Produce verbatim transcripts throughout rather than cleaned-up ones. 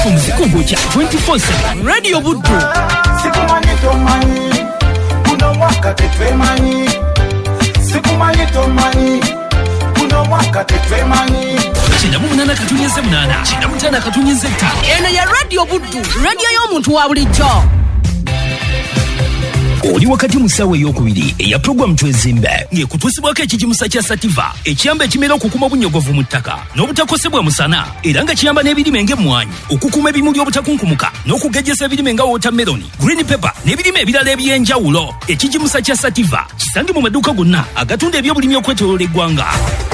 Muziki ngoja twenty-four seven Radio Buddu. Sikumanyi tomanyi kuno mwaka tetwemanyi. Sikumanyi tomanyi kuno mwaka tetwemanyi. Chindamu munana katunyenze munana Chindamu tana katunyenze tano. Ena ya Radio Buddu, radio y'omuntu wa bulijjo. Oli wakati musawe yokubiri eya program twezimbe nge kutusibwako ekijimusa kya Sativa ekiyamba ekimera okukuma bunyogovu mu ttaka n'obutakosebwa musana era nga kiyamba n'ebirime ng'emmwanyi okukuma ebimuli obutakunkumuka n'okugejjesa ebirime nga watermelon, green pepper n'ebirime ebirala eby'enjawulo. Ekijimusa kya Sativa kisange mu maduuka gonna agatunda ebyobulimi okwetooloola eggwanga.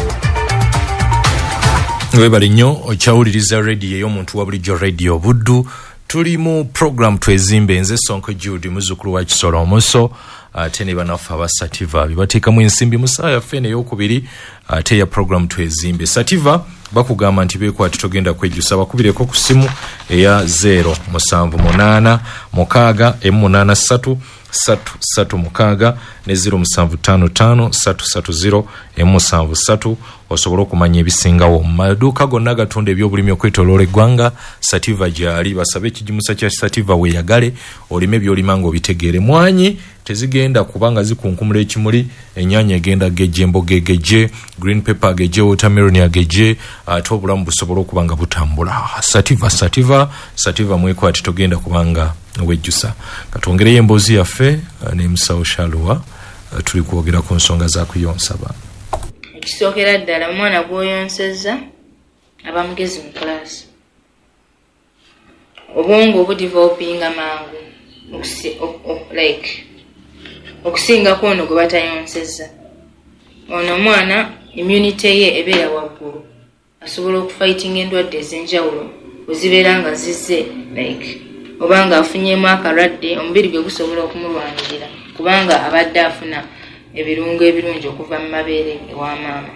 Webali nnyo okyawuliriza radio y'omuntu wa bulijjo Radio Buddu. Tuli mu program twezimbe nze Sonko Jude muzukulu wa Kisoro Omuso ate ne banafu aba Sativa bibateekamu ensimbi musaya fene y'okubiri ate ya program twezimbe. Sativa bakugamba nti beekwata togenda kwejjusa bakubireko ku simu eya zero musanvu munaana mukaaga emu munaana ssatu ssatu ssatu mukaaga ne zero musanvu ttaano ttaano ssatu ssatu zero emu musanvu ssatu osobola okumanya ebisingawo mu maduuka gonna agatunda ebyobulimi okwetooloola eggwanga. Sativa gyali basabe ekijimusa kya Sativa weeyagale olime byolima ng'obitegeere. Mwanyi tezigenda kubanga zikunkumula ekimuli, ennyaanya egenda gejje, emboga egejje, green pepper agejje, watermelon agejje, ate obulamu busobola okuba nga butambula. Sativa Sativa Sativa mwekwati togenda kubanga wejjusa. Katwongereyo emboozi yaffe ne Musawo Shaluwa tuli kwogera ku nsonga za kuyonsa ba. Kisookera ddala omwana gw'oyonsezza aba mugezi mu class. Obwongo obudevelopinga mangu okusi, like okusingako ono gwe batayonsezza. Ono omwana immunity ye ebeera waggulu, asobola okufightinga endwadde ez'enjawulo wezibeera nga zizze, like obanga afunyeemu akalwadde omubiri gwe gusobola okumulwanirira kubanga abadde afuna ebirungo ebirungi okuva mu mabeere ewa maama.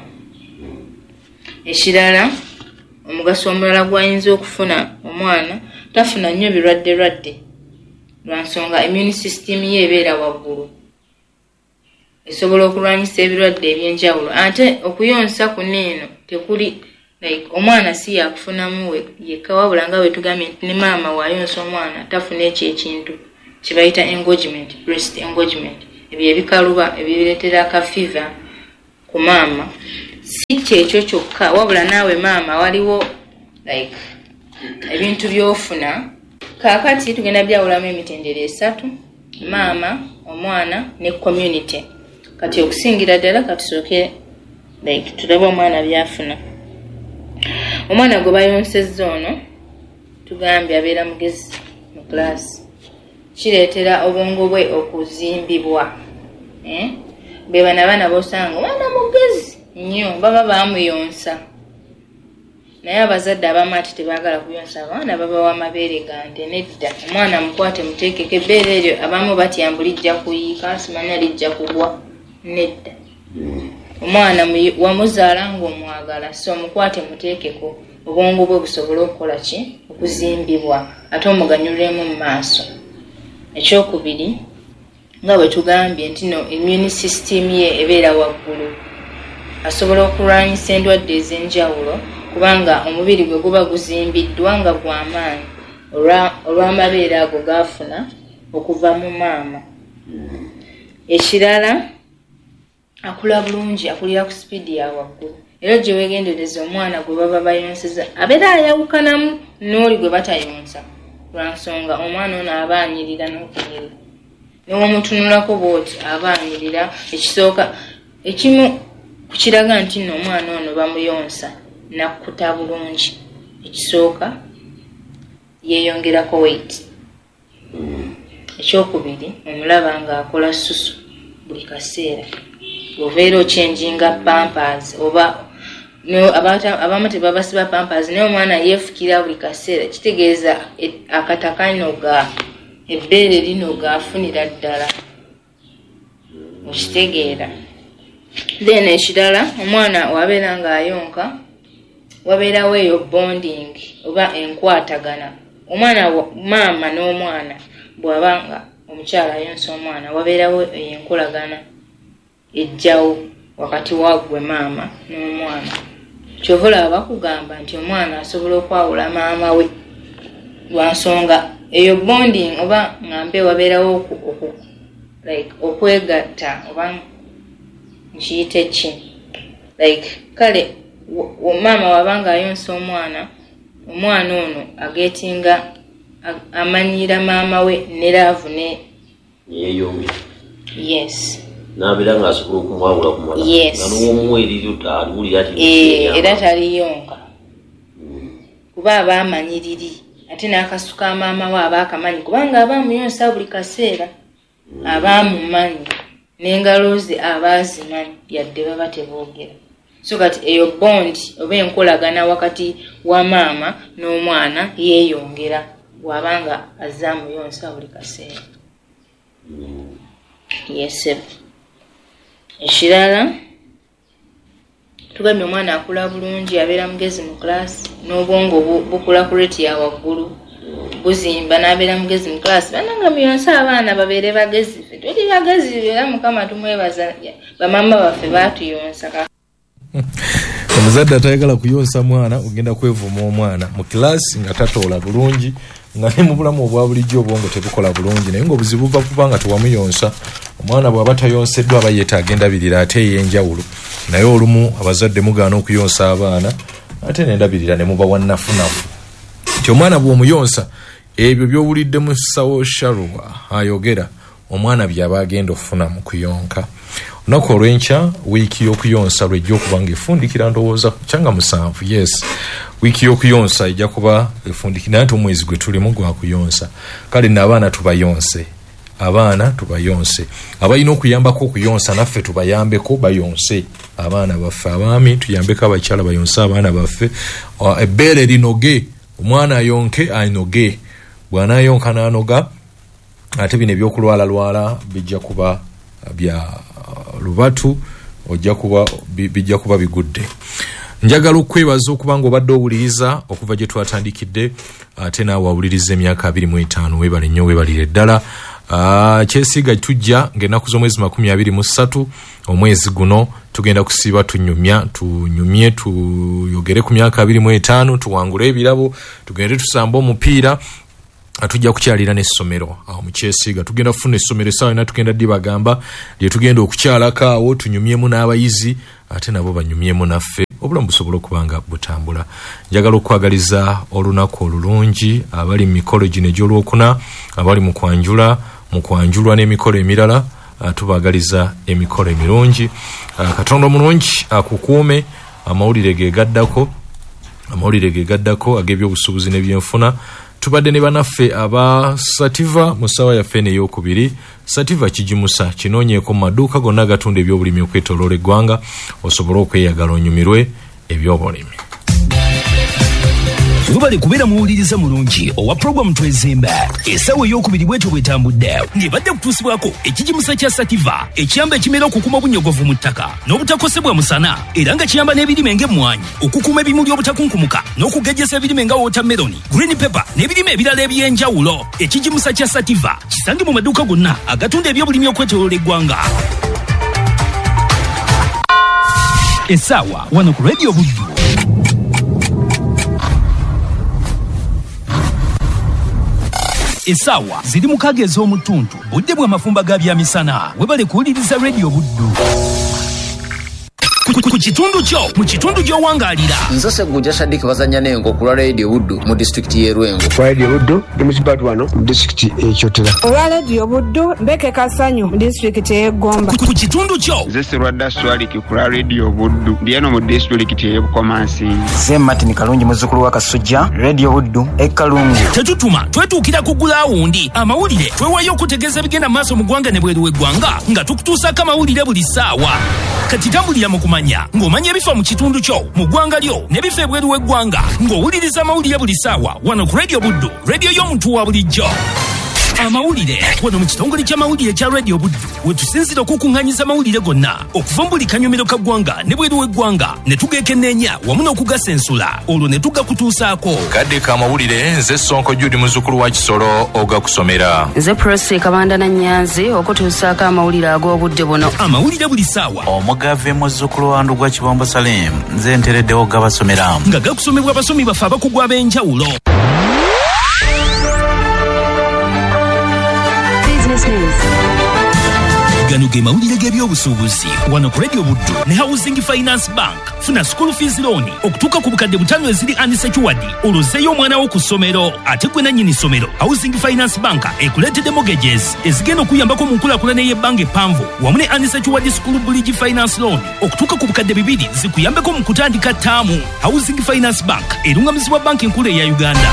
Ekirala omugaso omulala gw'ayinza okufuna omwana tafuna nnyo birwadde lwadde lwa nsonga immune system ye ebeera waggulu, esobola okulwanyisa ebirwadde eby'enjawulo. Ate okuyonsa kuno eno tekuli like omwana si yakufunamu yekka wabula nga bwe tugambye nti ne maama wayonsa omwana tafuna ekyo ekintu kye bayita engorgement, breast engorgement, ebyo ebikaluba ebireetera akafiva ku maama. Si kyekyo kyokka wabula naawe maama waliwo like ebintu by'ofuna. Kaakati tugenda byawulamu emitendera esatu: maama, omwana ne community. Kati okusingira ddala katusooke like tulaba omwana byafuna. Omwana gwe bayonsezza ono tugambye abeera mugezi mu class, kireetera obwongo bwe okuzimbibwa. Eh? Be bana bana bosanga omwana mugezi nnyo baba baamuyonsa, naye abazadde abamu ati tebaagala kuyonsa abaana babawa amabeere gante. Nedda, omwana mukwate muteekeko ebbeere eryo. Abamu batyambu lijja kuyiika, simanya lijja kugwa. Nedda, omwana wamuzaala ng'omwagala, so mukwate muteekeko obwongo bwe busobola okukola ki? Okuzimbibwa ate omuganyulemu mu maaso. Ekyokubiri nga bwe tugambye nti no immune system ye ebeera waggulu, asobola okulwanyisa endwadde ez'enjawulo kubanga omubiri gwe guba guzimbiddwa nga gw'amaanyi olw'amabeere ago gaafuna okuva mu maama. Ekirala akula bulungi, akulira ku sipiidi ya waggulu. Era gye weegendereza omwana gwe baba bayonseza abeera ayawukanamu n'oli gwe batayonsa lwa nsonga omwana ono aba anyirira n'okunyirira. N'omutunulako bw'oti aba anyirira. Ekisooka ekimu kukiraga nti nno omwana ono bamuyonsa nakkuta bulungi. Ekisooka yeeyongerako weight. Ekyokubiri omulaba ng'akola susu buli kaseera. Oveera ochenjinga pampers oba no abamu tebabasiba pampers naye omwana yeefukira buli kaseera, kitegeeza akatakanoga ebbeere linoga afunira ddala. Okitegeera. Then ekirala omwana wabeera ng'ayonka wabeerawo eyo bonding oba enkwatagana. Omwana maama n'omwana bw'aba nga omukyala ayonsa omwana wabeerawo enkolagana ejjawo wakati wagwe maama n'omwana. Kyova olaba bakugamba nti omwana asobola okwawula maama we lwansonga eyo bonding oba ngambe wabeerawo oku like okwegatta oba nkiyite ki like kale maama wabanga ayonsa omwana omwana ono agetinga amanyira maama we ne laavu ne yeyongera yes nabeera ng'asobola okumwawula ku mwana n'omuweeriri aliwulira ati era taliyonka kuba aba amanyiriri ate n'akasuka maama we aba akamanyi kubanga aba amuyonsa buli kaseera aba amumanyi n'engalo ze aba azimanyi yadde baba teboogera so kati eyo bond oba enkolagana wakati wa maama n'omwana yeeyongera bw'abanga azze amuyonsa buli kaseera yesebo ekirala tugambye omwana akula bulungi abeera mugezi mu class n'obwongo bukula ku reti ya waggulu buzimba n'abeera mugezi mu class bananga muyonsa abaana babeere bagezi tuli bagezi era mukama tumwebaza bamama baffe baatuyonsa omuzadde atayagala kuyonsa mwana ogenda kwevuma omwana mu class nga tatoola bulungi nga ne mu bulamu obwa bulijjo obwongo tebukola bulungi naye ng'obuzibu buva kubanga tewamuyonsa omwana bw'aba tayonseddwa aba yeetaaga endabirira ate ey'enjawulo naye olumu abazadde mugaana okuyonsa abaana ate n'endabirira ne muba wannafunafu nti omwana bw'omuyonsa ebyo by'owulidde mu ssawo Shalwa ayogera omwana by'aba agenda okufuna mu kuyonka olunaku olw'enkya wiiki y'okuyonsa lw'ejja okuba ng'efundikira ndowooza kyanga musanvu yes wiiki y'okuyonsa ejja kuba efundikira naye ate omwezi gwe tulimu gwa kuyonsa kale nno abaana tubayonse abaana tubayonse abalina okuyambako okuyonsa naffe tubayambeko bayonse abaana baffe abaami tuyambeko abakyala bayonse abaana baffe ebbeere linoge omwana ayonke ayinoge bw'anaayonka n'anoga ate bino ebyokulwala lwala bijja kuba bya lubatu ojja kuba bijja kuba bigudde njagala okwebaza okuba ng'obadde owuliriza okuva gye twatandikidde ate naawe awuliriza emyaka abiri mu etaano weebale nnyo weebalire ddala kyesiiga tujja ng'ennaku z'omwezi makumi abiri mu ssatu omwezi guno tugenda kusiiba tunyumya tunyumye tuyogere ku myaka abiri mu etaano tuwangule ebirabo tugende tusamba omupiira atujja kukyalira n'essomero awo mu kyesiiga tugenda kufuna essomero essaawa ena tugenda ddi bagamba lye tugenda okukyalako awo tunyumyemu n'abayizi ate nabo banyumyemu naffe obulamu busobola okuba nga butambula njagala okwagaliza olunaku olulungi abali mu mikolo gino egy'olwokuna abali mu kwanjula mu kwanjulwa n'emikolo emirala tubaagaliza emikolo emirungi katonda omulungi akukuume amawulire ge gaddako amawulire ge gaddako ag'ebyobusuubuzi n'ebyenfuna tubadde ne banaffe aba Sativa mu ssaawa yaffe eno ey'okubiri Sativa kigimusa kinoonyeeko mu maduuka gonna agatunda ebyobulimi okwetooloola eggwanga osobole okweyagala onyumirwe ebyobulimi webale kubeera muwuliriza mulungi owa puroguramu twezimbe essaawa ey'okubiri bwetyo bwetambudde ng'ebadde kutuusibwako ekigimusa kya Sativa ekiyamba ekimera okukuma obunyogovu mu ttaka n'obutakosebwa musana era nga kiyamba n'ebirime ng'emmwanyi okukuuma ebimuli obutakunkumuka n'okugejjesa ebirime nga wotameroni green pepper n'ebirime ebirala eby'enjawulo ekigimusa kya Sativa kisange mu maduuka gonna agatunda ebyobulimi okwetooloola eggwanga essaawa wano ku Radio Buddu essaawa ziri mukaaga ez'omutuntu budde bw'amafumba ga byamisana webale kuwuliriza Radio Buddu ku kitundu kyo mu kitundu gy'owangaalira nze Segujja Sadiki bazanya n'engo ku Radio Buddu mu disitulikiti y'e Rwengo Radio Buddu ndi mu kibatu wano mu disitulikiti e Kyotera olwa Radio Buddu Mbeke Kasanyu mu disitulikiti y'e Gomba ku kitundu kyo nze Serwadda Swaliki ku Radio Buddu ndi eno mu disitulikiti y'e Bukomansi nze Martin Kalungi muzzukulu wa Kasujja Radio Buddu e Kalungu tetutuma twetuukira ku gulaawundi amawulire twewayo okutegeeza bigenda maaso mu ggwanga ne bweru w'eggwanga nga tukutuusako amawulire buli ssaawa kati tambulira mu kumanya ng'omanya ebifa mu kitundu kyo mu ggwanga lyo ne bifa ebweru w'eggwanga ng'owuliriza amawulire buli ssaawa wano ku Radio Buddu radio y'omuntu wa bulijjo amawulire wano mu kitongole ky'amawulire kya Radio Buddu we tusinzira okukuŋŋaanyiza amawulire gonna okuva mu buli kanyomero ka ggwanga ne bweru w'eggwanga ne tugeekenneenya wamu n'okugasensula olwo ne tugakutuusaako kadde ka amawulire nze Sonko Judy muzzukulu wa Kisoro ogakusomera nze Presi Kabanda na Nyanzi okutuusaako amawulire ag'obudde buno amawulire buli ssaawa omugave muzzukulu wa Ndugwa Kibombo Salim nze ntereddewo gabasomera nga gakusomebwa abasomi baffe abakugwa ab'enjawulo ge mawulire g'ebyobusuubuzi wano ku Radio Buddu ne Housing Finance Bank. Funa school fees loan okutuuka ku bukadde butaano eziri unsecured olozzeeyo omwana wo ku ssomero ate gwe nannyini ssomero. Housing Finance Bank ekuleetedde mortgages ezigenda okuyambako mu nkulaakulana y'ebbanga eppanvu wamu ne unsecured school bridge finance loan okutuuka ku bukadde bibiri zikuyambeko mu kutandika ttaamu. Housing Finance Bank erungamizibwa banki enkulu eya Uganda.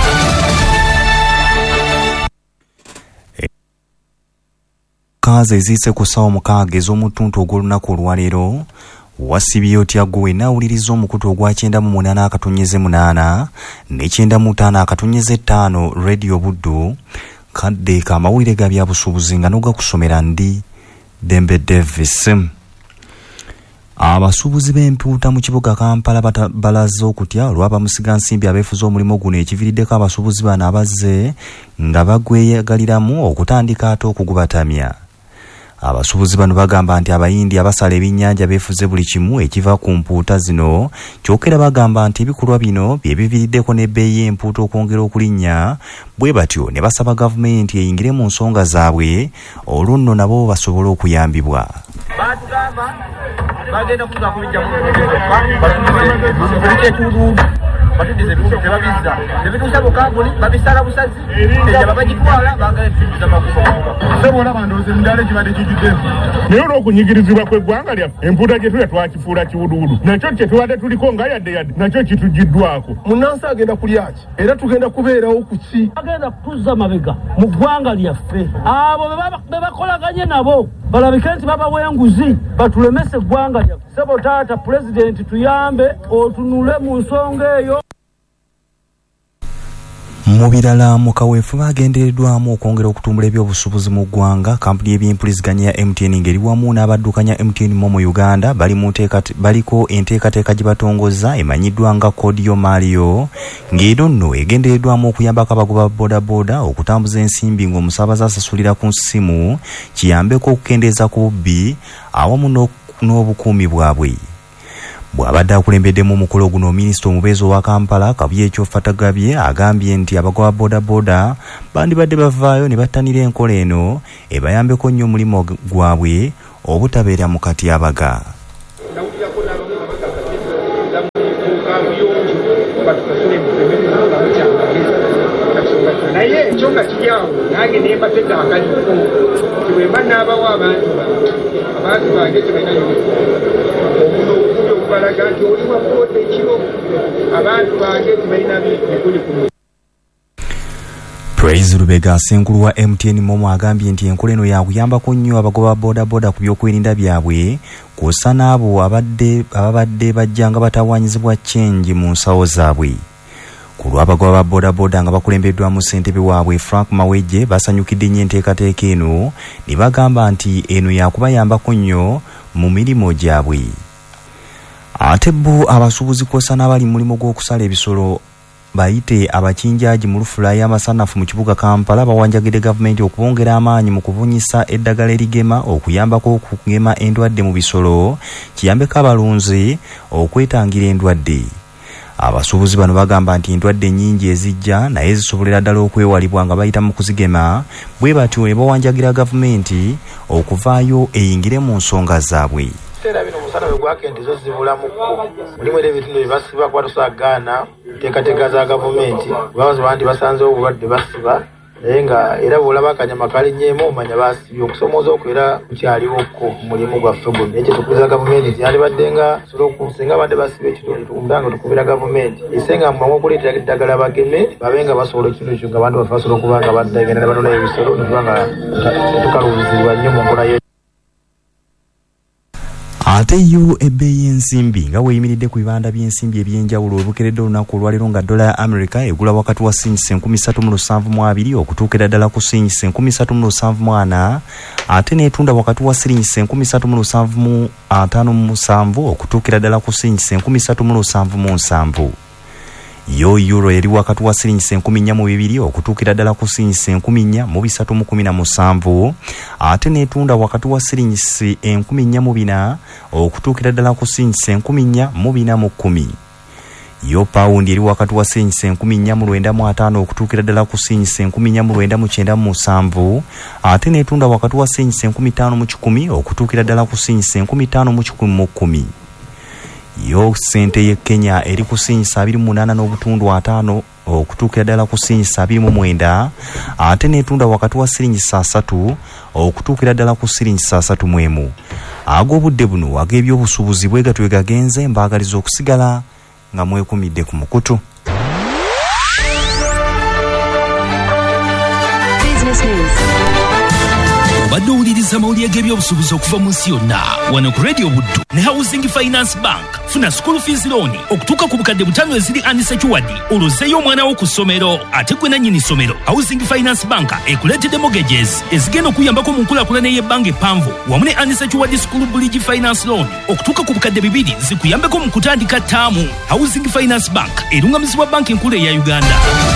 Kaza ezise ku ssaawa mukaaga ez'omutuntu ogw'olunaku olwaleero wasibye otya gwe nawuliriza omukutu ogwa kyenda mu munaana akatonyeze munaana ne kyenda mu ttaano akatonyeze ttaano Radio Buddu kadde kamawulire ga byabusuubuzi nga n'ogakusomera ndi Dembe Davis. Abasuubuzi b'empuuta mu kibuga Kampala balaze okutya olw'abamusiga nsimbi abeefuza omulimu guno ekiviiriddeko abasuubuzi bano abazze nga bagweyagaliramu okutandika ate okugubatamya. Abasuubuzi bano bagamba nti abayindi abasala ebyennyanja beefuze buli kimu ekiva ku mpuuta zino, kyokera bagamba nti ebikolwa bino bye biviiriddeko n'ebbeeyi y'empuuta okwongera okulinnya, bwe batyo ne basaba gavumenti eyingire mu nsonga zaabwe olwo nno nabo basobole okuyambibwa. bagenda kuza kubijja mu batudize bibuzo tebabizza tebituusa bukaguli babisala busazi ejaba bagitwala bagaletuza makubo sebona bandoze mudale kibadde kijudde naye olw'okunyigirizibwa kw'eggwanga lyaffe empuuta gye tuya twakifuula kiwuduwudu nakyo kye tubadde tuliko nga yadde yadde nakyo kitugiddwako munnansi agenda kulyaki era tugenda kubeerawo ku ki agenda kutuzza mabega mu ggwanga lyaffe abo be bakolaganye nabo balabike nti babawa enguzi batulemese eggwanga lyaffe. Sebo taata pulezidenti tuyambe otunule mu nsonga eyo. Mu birala mu kaweefu bagendereddwamu okwongera okutumbula ebyobusuubuzi mu ggwanga. Kampuni y'ebyempuliziganya ya M T N ngeri wamu n'abaddukanya M T N mo mu Uganda bali mu baliko enteekateeka gye batongoza emanyiddwa nga Kodio Mario ng'ero nno egendereddwamu okuyambako abagoba boodabooda okutambuza ensimbi ng'omusaabaze asasulira ku ssimu kiyambeko okukendeeza ku bubbi awamu n'obukuumi bwabwe. Bw'abadde akulembeddemu omukolo guno minisita omubeezi owa Kampala Kabuyeekyo Fatagabye agambye nti abagoba boodabooda bandibadde bavaayo ne battanira enkola eno ebayambeko nnyo omulimu gwabwe obutabeera mu katyabaga. naye ekyonga kiryawo nange nembatedde akaliko kiwemba n'abawa abantu abantu bange tebalina omuno obukubi okubalaga nti oli wakoode ekiro abantu bange tebalina bikuli ku Praise Rubega Senkulu wa M T N Momo agambye nti enkola eno yakuyambako nnyo abagoba boodabooda ku byokwerinda byabwe kw'ossa n'abo abadde ababadde bajjanga batawaanyizibwa change mu nsawo zaabwe. Ku lw'abagoba ba boodabooda nga bakulembeddwamu ssentebe waabwe Frank Mawejje basanyukidde nnyo enteekateeka eno ne bagamba nti eno yakubayambako nnyo mu mirimu gyabwe. Ate bo abasuubuzi kw'ossa n'abali mu mulimu gw'okusala ebisolo bayite abakinjaaji mu lufula y'amasanafu mu kibuga Kampala bawanjagidde gavumenti okubongera amaanyi mu kubunyisa eddagala erigema okuyambako okugema endwadde mu bisolo kiyambeko abalunzi okwetangira endwadde. Abasuubuzi bano bagamba nti endwadde nnyingi ezijja naye zisobolera ddala okwewalibwa nga bayita mu kuzigema, bwe batyo ne bawanjagira gavumenti okuvaayo eyingire mu nsonga zaabwe. Era bino musana bwe gwakendezo zibulamuko mulimu era ebitundu bye basiba kuba tusagaana nteekateeka za gavumenti babazi banti basanze obulwadde basiba naye nga era bw'olaba akanyama kalinnyemu omanya basibye okusomooza okwo era kukyaliwokko mulimu gwaffe guno naye kyetukubiriza gavumenti nti yandibadde nga singa abadde basiba ekitundu nga tukubira gavumenti ese nga mwamu okuleetera eddagala bageme babe nga basobola ekintu ekyo nga abantu baffe basobola okuba nga baddagenda ne banonayo ebisolo netuba nga tetukaluzibwa nnyo mu nkola ye. Ate yo ebbeeyi y'ensimbi nga weeyimiridde ku bibanda by'ensimbi ebyenjawulo obukeredde olunaku olwaleero nga dola ya America egula wakati wa sinyisa enkumi ssatu mu lusanvu mu abiri okutuukira ddala ku sinyisa enkumi ssatu mu lusanvu mu ana ate n'etunda wakati wa sinyisa enkumi ssatu mu lusanvu mu ataano mu musanvu okutuukira ddala ku sinyisa enkumi ssatu mu lusanvu mu nsanvu. Yo euro eri wakati wa sinyisa enkumi nnya mu bibiri okutuukira ddala ku sinyisa enkumi nnya mu bisatu mu kumi na musanvu ate n'etunda wakati wa sinyisa enkumi nnya mu bina okutuukira ddala ku sinyisa enkumi nnya mu bina mu kkumi. yo paundi eri wakati wa senyisa enkumi nnya mu lwenda mu ataano okutuukira ddala ku senyisa enkumi nnya mu lwenda mu kyenda mu musanvu ate n'etunda wakati wa senyisa enkumi ttaano mu kikumi okutuukira ddala ku senyisa enkumi ttaano mu kikumi mu kkumi. Yo sente ye Kenya eri ku senyisa abiri mu munaana n'obutundu ataano okutuukira ddala ku senyisa abiri mu mwenda ate n'etunda wakati wa siringisa asatu okutuukira ddala ku siringisa asatu mu emu. Ag'obudde buno ag'ebyobusuubuzi bwe gatwe gagenze mbaagaliza okusigala nga mwekumidde ku mukutu. Obadde owuliriza amawulire g'ebyobusuubuzi okuva mu nsi yonna wano ku Radio Buddu ne Housing Finance Bank. Funa school fees loan okutuuka ku bukadde butaano eziri unsecured olozzeeyo omwana wo ku ssomero ate gwe nannyini ssomero. Housing Finance Bank ekuleetedde mortgages ezigenda okuyambako mu nkulaakulana y'ebbanga eppanvu wamu ne unsecured school bridge finance loan okutuuka ku bukadde bibiri zikuyambeko mu kutandika ttaamu. Housing Finance Bank erungamizibwa banka enkulu eya Uganda.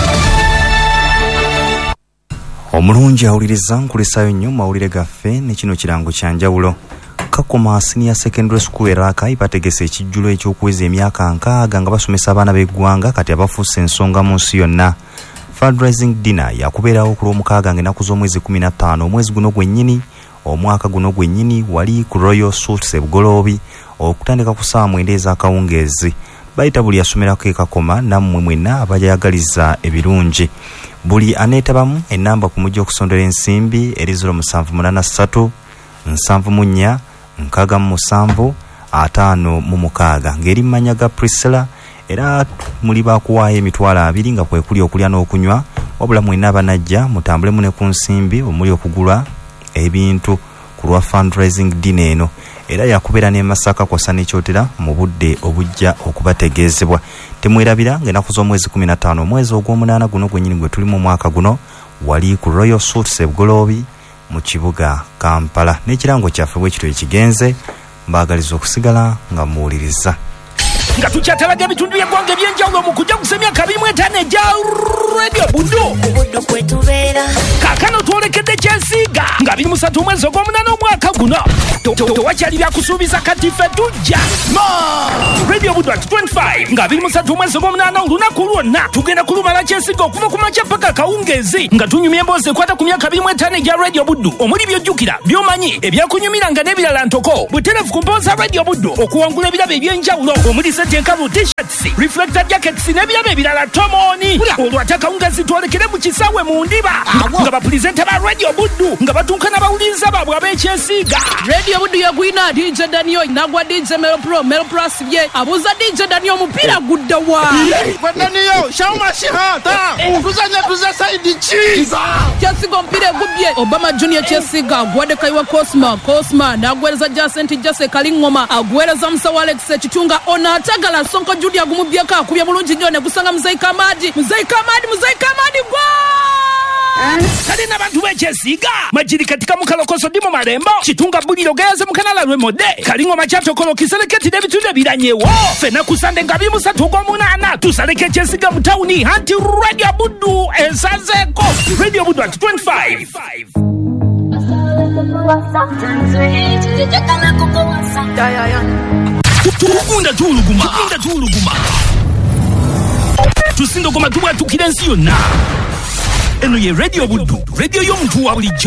Omulungi awuliriza nkulisaayo nnyo mawulire gaffe ne kino kirango kya njawulo. Kakoma Senior Secondary School eraka ibategese ekijjulo ekyokuweza emyaka nkaaga nga basomesa abaana b'eggwanga kati abafuuse ensonga mu nsi yonna. Fundraising dinner yakubeerawo ku lw'omukaaga ng'ennaku z'omwezi kumi na ttaano omwezi guno gwennyini omwaka guno gwennyini wali ku Royal Suits e Bugoloobi okutandika ku ssaawa mwenda ez'akawungeezi. Bayita buli asomerako e Kakoma nammwe mwenna abayagaliza ebirungi. Buli aneetabamu ennamba ku mujja okusondera ensimbi eri zero musanvu munaana ssatu nsanvu mu nnya nkaaga mu musanvu ataano mu mukaaga ng'eri mmanya ga Priscilla era muli baakuwaayo emitwalo abiri nga kwe kuli okulya n'okunywa wabula mwenna abanajja mutambulemu ne ku nsimbi omuli okugula ebintu ku lwa fundraising dinner eno era yakubeera ne Masaka kw'ossa n'ekyotera mu budde obujja okubategeezebwa. Temwerabira ng'ennaku z'omwezi kumi na ttaano omwezi ogw'omunaana guno gwennyini gwe tuli mu mwaka guno wali ku Royal Suits e Bugoloobi mu kibuga Kampala. N'ekirango kyaffe bwe kityo ekigenze mbaagaliza okusigala nga muwuliriza. Nga tukyatalaga ebitundu by'eggwanga eby'enjawulo mu kujja kusemya kabiri mu etaano egya Radio Buddu. Buddu kwe tubeera. Kaakano twolekedde Kyesiiga nga biri musatu omwezi ogw'omunaana omwaka guno. Tewakyali byakusuubiza kati ffe tujja. Radio Buddu at twenty-five nga biri musatu omwezi ogw'omunaana olunaku lwonna tugenda kulumala Kyesiiga okuva ku makya paka kawungeezi nga tunyumya emboozi ekwata ku myaka abiri mu etaano egya Radio Buddu omuli by'ojjukira by'omanyi ebyakunyumiranga n'ebirala ntoko butereevu ku mpooza Radio Buddu okuwangula ebirabo eby'enjawulo omuli setenkalu t-shirts reflector jackets n'ebirabo ebirala tomoni olwata kawungeezi twolekere mu kisaawe mu ndiba nga bapulizenta ba Radio Buddu nga batunkana bawuliriza baabwe ab'Ekyesiiga. Radio Buddu yagwina D J Daniel nagwa D J Melo Pro Melo Pro asibye abuza D J Daniel omupiira gudda wa Daniel shama shihata tuzanya tuza side cheese Kyesiiga omupiira gubye Obama Junior Kyesiiga agwadde kaiwa Cosma Cosma nagwereza Jacent Jase Kalingoma agwereza Musawa Alex Chitunga ona atagala Sonko Judy agumubyeka akubye bulungi nnyo ne gusanga Muzayi Kamadi Muzayi Kamadi Muzayi Kamadi gwa kale n'abantu b'Ekyesiiga majiri katika mukalokoso dimo marembo Chitunga buliro geyaze mukanala lwe mode Kalingoma kyatokolo kiseleketi n'ebitundu ebiranyewo fena kusande nga biri musatu ogw'omunaana tusaleke Ekyesiiga mu tawuni anti Radio Buddu esazeeko Radio Buddu at twenty-five. Tukunda tuluguma tukunda tuluguma tusindo goma tubwa tukira ensi yonna. Eno ye Radio Buddu radio y'omuntu wa bulijjo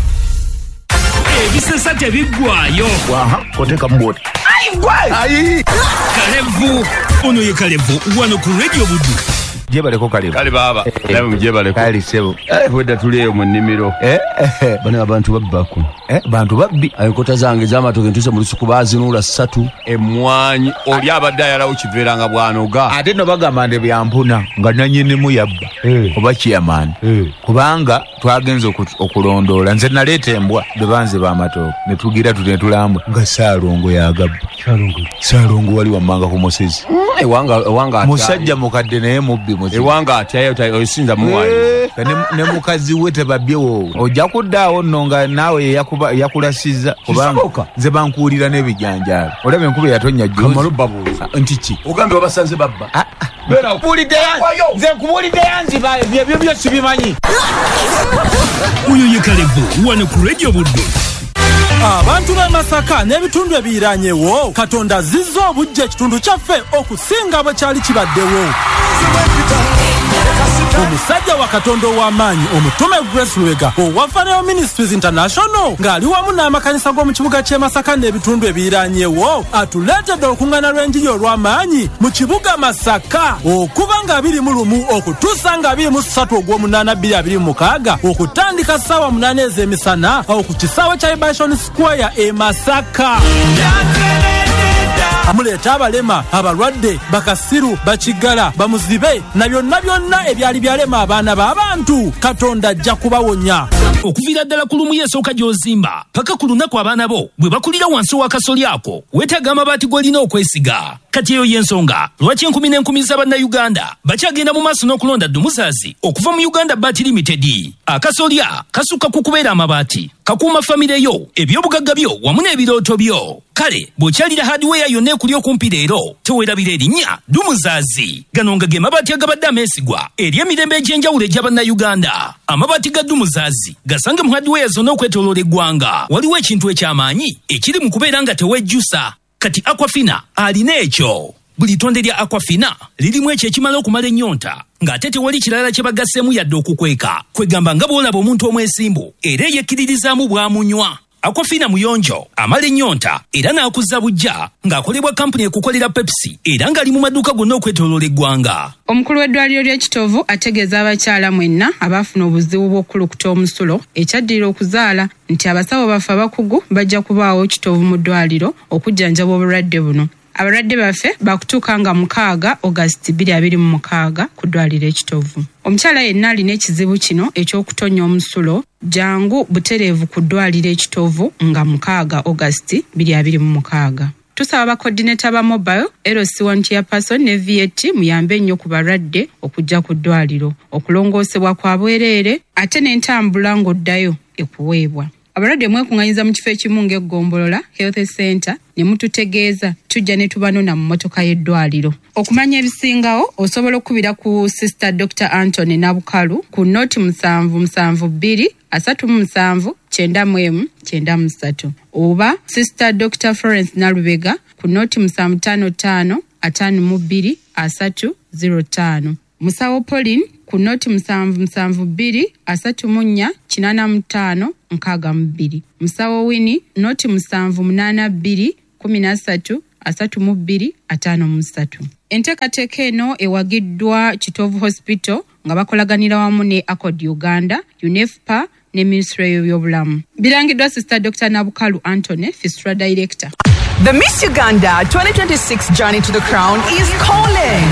ebisesa tebiggwayo waha koteka mboti ayi Kalevu ono ye Kalevu wano ku Radio Buddu. Jebaleko Kalevu kale baba nawe jebaleko kali sebo eh weda tuliyo mu nnimiro eh bana abantu babbako eh bantu babbi ayokota zange zamatoke ntuse mu lusuku bazinula ssatu emwanyi oli abadde ayalawo kiveeranga bwanoga ate no bagamba nde byampuna nga nanyini mu yabba oba chairman kubanga twagenze okulondoola nze naleeta embwa bebanze b'amatooke ne tugira tute tulambwe nga Saalongo yagabba Saalongo Saalongo wali wammanga ku Mosezi ewanga ewanga musajja mukadde naye mubbi ewanga atyayo osinza muwayi ne mukazi we tebabyewo ojja kuddaawo nno nga naawe yakulasiza kubanga nze bankuwulira n'ebijanjaalo olaba enkuba yatonnya juziamalubabuuza nti ki ogambe wabasanze babba bera kuwulidde yanzi nze nkubuulidde yanzi byebyo byose bimanyi uyo ye Kalevu wano ku Radio Buddu. Abantu b'e Masaka n'ebitundu ebiranyewo Katonda zizzo obujja ekitundu kyaffe okusinga bwe kyali kibaddewo. Omusajja wa Katonda ow'amaanyi omutume Grace Lwega owa Phaneho Ministries International ng'ali wamu n'amakanisa g'omu kibuga ky'e Masaka n'ebitundu ebiranyewo atuleetedde olukuŋŋaana lw'enjiri olw'amaanyi mu kibuga Masaka okuva nga abiri mu lumu okutuusa nga abiri mu ssatu ogw'omunaana bbiri abiri mu mukaaga okutandika ssaawa munaana ez'emisana awo ku kisaawe kya Liberation Square e Masaka. Amuleeta abalema, abalwadde, bakasiru, bakigala, bamuzibe na byonna byonna ebyali byalema abaana b'abantu. Katonda ajja kubawonya. Okuviira ddala ku lumu y'esooka gy'ozimba paka ku lunaku abaana bo bwe bakulira wansi wa kasoli ako weetaaga amabaati g'olina okwesiga. Kati eyo y'ensonga lwaki enkumi n'enkumi z'Abannayuganda bakyagenda mu maaso n'okulonda Dumuzaazi okuva mu Uganda Bat Limited. Akasolya kasukka ku kubeera amabaati, kakuuma famire yo, ebyobugagga byo wamu n'ebirooto byo. Kale bw'okyalira hardware yonna ekuli okumpi leero teweerabira erinnya Dumuzaazi. Gano nga ge mabaati agabadde ameesigwa eri emirembe egy'enjawulo egy'Abannayuganda. Amabaati ga Dumuzaazi gasange mu hardware zonna okwetooloola eggwanga. Waliwo ekintu eky'amaanyi ekiri mu kubeera nga tewejjusa. Kati Aquafina alina ekyo. Buli tonde lya Aquafina lirimu ekyo ekimala okumala ennyonta ng'ate tewali kirala kye bagasseemu yadde okukweka. Kwegamba nga bw'olaba omuntu omwesimbu era eyekkiririzaamu bw'amunywa. Aquafina muyonjo amala ennyonta era n'akuzza bujja ng'akolebwa kampuni ekukolera Pepsi era ng'ali mu maduuka gonna okwetooloola eggwanga. Omukulu w'eddwaliro ly'ekitovu ategeeza abakyala mwenna abaafuna obuzibu bw'okukulukuta omusulo ekyaddirira okuzaala nti abasawo baffe abakugu bajja kubaawo kitovu mu ddwaliro okujjanjaba obulwadde buno. Abalwadde baffe bakutuuka nga mukaaga August bbiri abiri mu mukaaga ku ddwaliro ekitovu. Omukyala yenna alina ekizibu kino eky'okutonya omusulo jangu butereevu ku ddwaliro ekitovu nga mukaaga August bbiri abiri mu mukaaga. Tusaba abakoordineta ba mobile L C one chairperson ne V A T muyambe ennyo ku balwadde okujja ku ddwaliro okulongoosebwa kwa bwereere ate n'entambula ng'oddayo ekuweebwa. Abalwadde mwekuŋŋanyiza mu kifo ekimu ng'eggombolola Health Center ne mututegeeza tujja ne tubanona mu mmotoka y'eddwaliro. Okumanya ebisingawo osobola okubira ku Sister Doctor Anthony Nabukalu ku noti musanvu musanvu bbiri asatu mu musanvu kyenda mu emu kyenda mu ssatu oba Sister Doctor Florence Nalubega ku noti musanvu ttaano ttaano ataano mu bbiri asatu zero ttaano. Musawo Pauline ku noti musanvu musanvu bbiri asatu mu nnya kinaana mu ttaano nkaaga mu bbiri. Musawo Winnie noti musanvu munaana bbiri kumi na ssatu asatu mu bbiri ataano mu ssatu. Enteekateeka eno ewagiddwa Kitovu Hospital nga bakolaganira wamu ne Accord Uganda, UNEFPA ne Ministry y'ebyobulamu. Birangiddwa Sister Doctor Nabukalu Anthony, Fistra Director. The Miss Uganda twenty twenty-six journey to the crown is calling.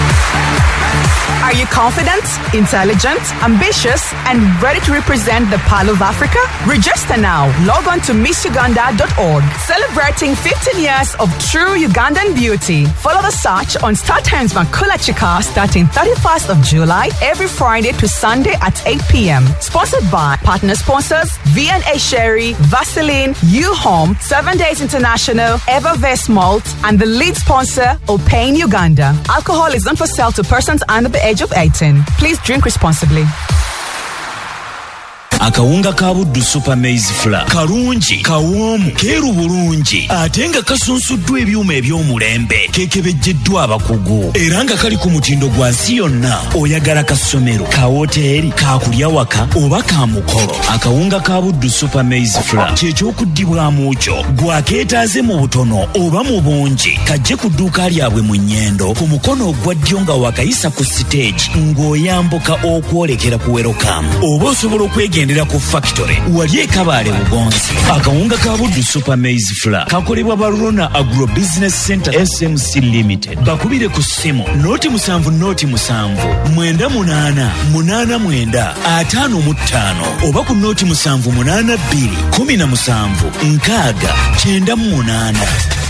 Are you confident, intelligent, ambitious, and ready to represent the Pearl of Africa? Register now. Log on to miss uganda dot org. Celebrating fifteen years of true Ugandan beauty. Follow the search on Star Times Makula Chika starting thirty-first of July every Friday to Sunday at eight p.m. Sponsored by partner sponsors V and A Sherry, Vaseline, U-Home, Seven Days International, Evervest Malt, and the lead sponsor, Opain Uganda. Alcohol is not for sale to persons under the age of eighteen. Please drink responsibly. Akawunga ka Buddu Super Maize Flour karungi kawoomu keeru bulungi ate nga kasunsuddwa ebyuma eby'omulembe keekebejjeddwa abakugu era nga kali ku mutindo gwa nsi yonna oyagala ka ssomero ka woteeri ka kulya waka oba ka mukolo. Akawunga ka Buddu Super Maize Flour ky'ekyokuddibwamu kyo gwakeetaaze mu butono oba mu bungi kajje ku dduuka lyabwe mu Nnyendo ku mukono ogwa ddyo nga wakayisa ku siteegi ng'oyambuka okwolekera ku Welcome oba osobola okwegenda ku factory wali ekabaale Bugonzi. Akawunga ka Buddu Super Maize Flour kakolebwa ba Rona Agro Business Center S M C Limited. Bakubire ku ssimu noti musanvu noti musanvu mwenda munaana munaana mwenda ataano mu ttaano oba ku noti musanvu munaana bbiri kumi na musanvu nkaaga kyenda mu munaana.